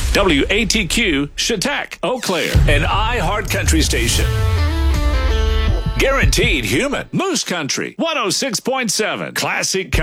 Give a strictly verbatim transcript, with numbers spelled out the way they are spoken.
W A T Q, Chautauqua, Eau Claire, an iHeart Country station. Guaranteed human. Moose Country, one oh six point seven. Classic